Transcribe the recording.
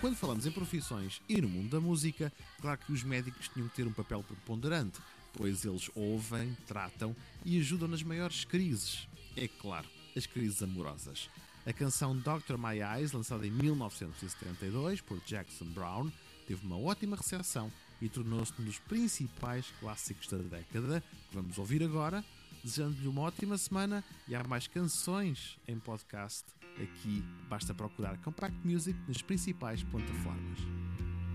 Quando falamos em profissões e no mundo da música, claro que os médicos tinham que ter um papel preponderante, pois eles ouvem, tratam e ajudam nas maiores crises. É claro, as crises amorosas. A canção Dr. My Eyes, lançada em 1972 por Jackson Browne, teve uma ótima recepção e tornou-se um dos principais clássicos da década, que vamos ouvir agora. Desejando-lhe uma ótima semana e há mais canções em podcast. Aqui basta procurar Compact Music nas principais plataformas.